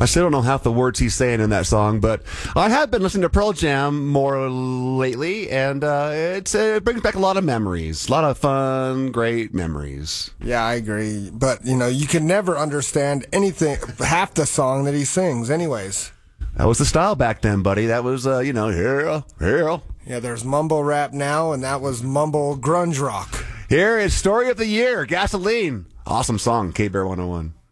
I still don't know half the words he's saying in that song, but I have been listening to Pearl Jam more lately, and it brings back a lot of memories. A lot of fun, great memories. Yeah, I agree. But, you can never understand anything, half the song that he sings anyways. That was the style back then, buddy. That was, here. Yeah, there's mumble rap now, and that was mumble grunge rock. Here is Story of the Year, Gasoline. Awesome song, K-Bear 101.